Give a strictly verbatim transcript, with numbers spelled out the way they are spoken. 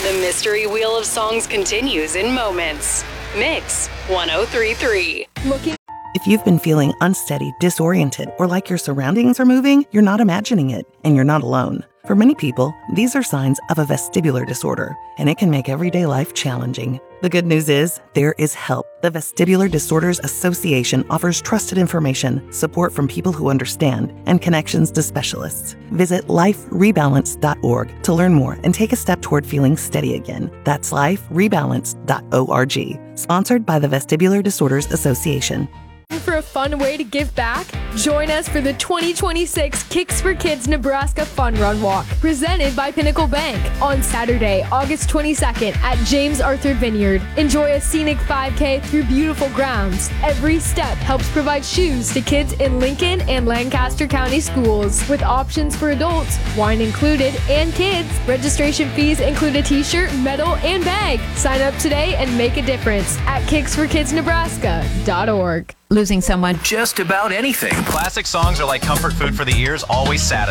The mystery wheel of songs continues in moments. Mix one oh three point three. Looking. If you've been feeling unsteady, disoriented, or like your surroundings are moving, you're not imagining it, and you're not alone. For many people, these are signs of a vestibular disorder, and it can make everyday life challenging. The good news is, there is help. The Vestibular Disorders Association offers trusted information, support from people who understand, and connections to specialists. Visit life rebalance dot org to learn more and take a step toward feeling steady again. That's life rebalance dot org. Sponsored by the Vestibular Disorders Association. For a fun way to give back? Join us for the twenty twenty-six Kicks for Kids Nebraska Fun Run Walk, presented by Pinnacle Bank, on Saturday, August twenty-second at James Arthur Vineyard. Enjoy a scenic five K through beautiful grounds. Every step helps provide shoes to kids in Lincoln and Lancaster County schools, with options for adults, wine included, and kids. Registration fees include a t-shirt, medal, and bag. Sign up today and make a difference at kicks for kids nebraska dot org. Losing someone. Just about anything. Classic songs are like comfort food for the ears, always satisfying.